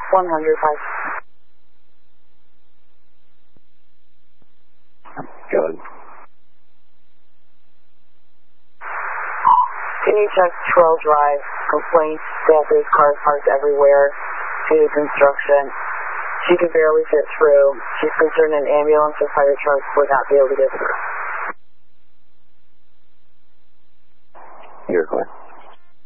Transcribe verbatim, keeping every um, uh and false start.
one hundred five. Go ahead. Can you check twelve Drive? Complaints that there's cars parked everywhere due to construction. She could barely fit through. She's concerned an ambulance or fire truck would not be able to get through. You're clear.